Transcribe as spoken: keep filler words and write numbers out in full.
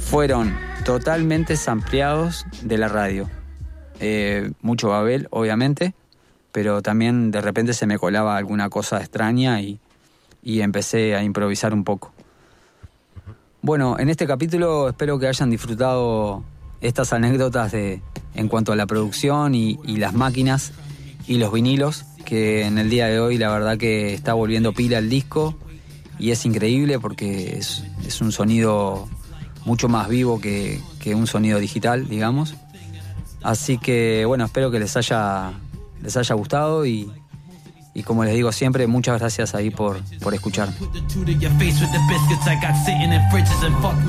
fueron totalmente sampleados de la radio. Eh, mucho Babel, obviamente, pero también de repente se me colaba alguna cosa extraña y, y empecé a improvisar un poco. Bueno, en este capítulo espero que hayan disfrutado estas anécdotas de, en cuanto a la producción y, y las máquinas y los vinilos, que en el día de hoy la verdad que está volviendo pila el disco y es increíble porque es, es un sonido mucho más vivo que, que un sonido digital, digamos. Así que bueno, espero que les haya, les haya gustado y, y como les digo siempre, muchas gracias ahí por, por escuchar.